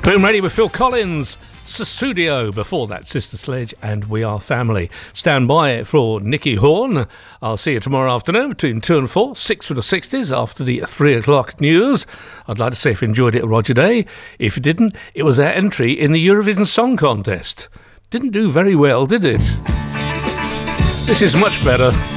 Boom ready with Phil Collins, Sussudio, before that Sister Sledge and We Are Family. Stand by for Nicky Horn. I'll see you tomorrow afternoon between 2 and 4, 6 for the 60s after the 3 o'clock news. I'd like to say if you enjoyed it, Roger Day. If you didn't, it was our entry in the Eurovision Song Contest. Didn't do very well, did it? This is much better.